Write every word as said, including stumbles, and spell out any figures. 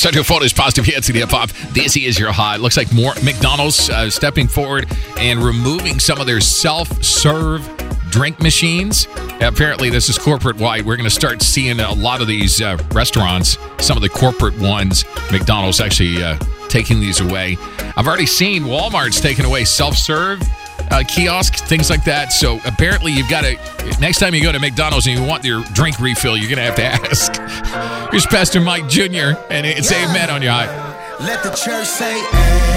Sergio Fotis, Positive Hits in Hip Hop. This is your hot. Looks like more McDonald's uh, stepping forward and removing some of their self-serve drink machines. Apparently, this is corporate-wide. We're going to start seeing a lot of these uh, restaurants, some of the corporate ones, McDonald's actually uh, taking these away. I've already seen Walmart's taking away self-serve uh, kiosks, things like that. So apparently, you've got to, next time you go to McDonald's and you want your drink refill, you're going to have to ask. Here's Pastor Mike Junior, and it's yeah. Amen on your high. Let the church say amen.